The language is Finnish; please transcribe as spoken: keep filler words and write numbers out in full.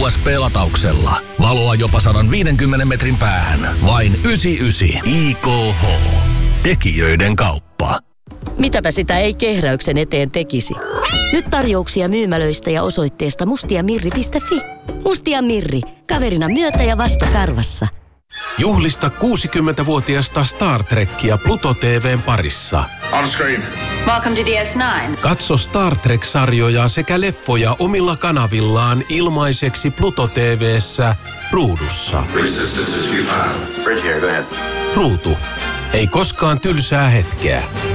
U S P-latauksella. Valoa jopa sata viisikymmentä metrin päähän. Vain yhdeksänkymmentäyhdeksän I K H. Tekijöiden kauppa. Mitäpä sitä ei kehräyksen eteen tekisi. Nyt tarjouksia myymälöistä ja osoitteesta mustiamirri piste fi. Mustia Mirri. Kaverina myötä ja vastokarvassa. Juhlista kuusikymmentävuotiasta Star Trekkia Pluto T V:n parissa. On screen. Welcome to D S nine. Katso Star Trek-sarjoja sekä leffoja omilla kanavillaan ilmaiseksi Pluto T V:ssä ruudussa. Bridge here, go ahead. Ruutu. Ei koskaan tylsää hetkeä.